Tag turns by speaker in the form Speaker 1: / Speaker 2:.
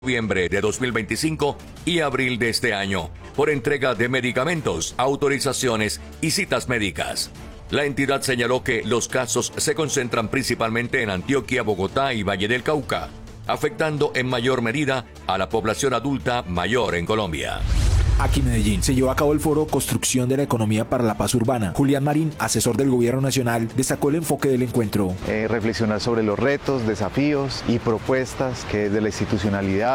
Speaker 1: noviembre de 2025 y abril de este año, por entrega de medicamentos, autorizaciones y citas médicas. La entidad señaló que los casos se concentran principalmente en Antioquia, Bogotá y Valle del Cauca, afectando en mayor medida a la población adulta mayor en Colombia.
Speaker 2: Aquí en Medellín se llevó a cabo el foro Construcción de la Economía para la Paz Urbana. Julián Marín, asesor del Gobierno Nacional, destacó el enfoque del encuentro.
Speaker 3: Reflexionar sobre los retos, desafíos y propuestas que desde la institucionalidad